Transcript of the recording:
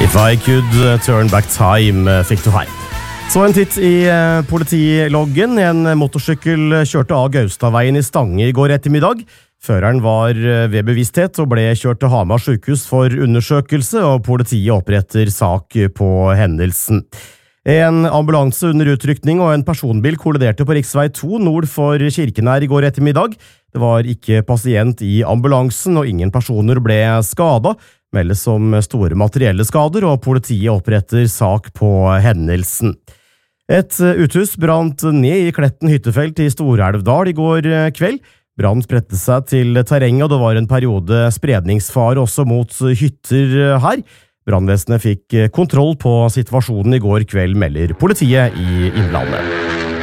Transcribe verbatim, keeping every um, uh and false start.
If I could turn back time, fikk du her. Så en titt i politiloggen. En motorsykkel kjørte av Gaustadveien i Stange i går ettermiddag. Føreren var ved bevissthet og ble kjørt til Hamar sykehus for undersøkelse, og politiet oppretter sak på hendelsen. En ambulanse under utrykning og en personbil kolliderte på riksvei to nord for Kirkenær i går ettermiddag. Det var ikke pasient i ambulansen, og ingen personer ble skadet. Meldes om store materielle skader, og politiet oppretter sak på hendelsen. Et uthus brant ned i Kletten hyttefelt i Stor-Elvdal i går kveld. Brann spredte seg til terrenget, og det var en periode spredningsfare også mot hytter her. Brannvesenet fikk kontroll på situasjonen i går kveld, melder politiet i Innlandet.